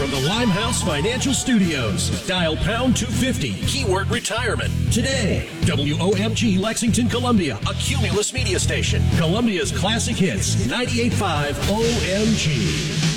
from the Limehouse Financial Studios. Dial pound 250, keyword retirement. Today, WOMG Lexington, Columbia, a Cumulus media station. Columbia's classic hits, 98.5 OMG.